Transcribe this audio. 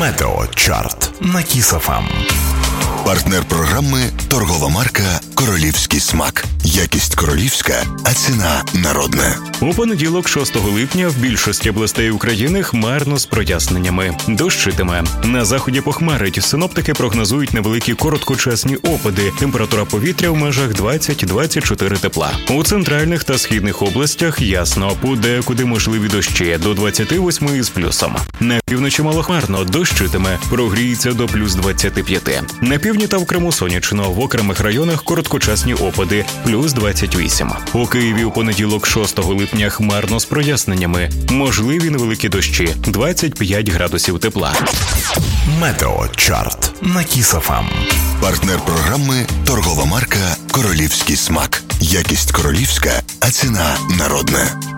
Метеочарт на Kiss FM. Партнер програми – торгова марка «Королівський смак». Якість королівська, а ціна народна. У понеділок, 6 липня, в більшості областей України хмарно з проясненнями. Дощитиме. На заході похмарить. Синоптики прогнозують невеликі короткочасні опади. Температура повітря в межах 20-24 тепла. У центральних та східних областях ясно. Подекуди можливі дощі до 28 з плюсом. На півночі малохмарно, дощитиме. Прогріється до плюс 25. На півдні та в Криму сонячно. В окремих районах короткочасні опади. Плюс 28. У Києві у понеділок, 6 липня, хмарно з проясненнями. Можливі невеликі дощі. 25 градусів тепла. Метеочарт на Kiss FM. Партнер програми – торгова марка «Королівський смак». Якість королівська, а ціна народна.